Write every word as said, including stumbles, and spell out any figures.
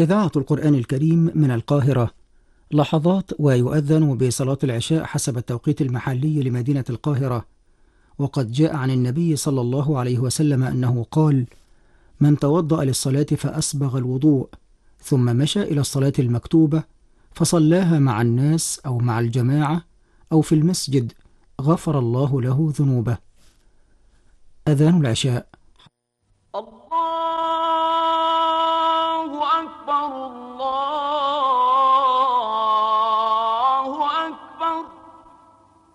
إذاعة القرآن الكريم من القاهرة. لحظات ويؤذن بصلاة العشاء حسب التوقيت المحلي لمدينة القاهرة. وقد جاء عن النبي صلى الله عليه وسلم أنه قال: من توضأ للصلاة فأسبغ الوضوء ثم مشى إلى الصلاة المكتوبة فصلاها مع الناس أو مع الجماعة أو في المسجد غفر الله له ذنوبه. أذان العشاء. الله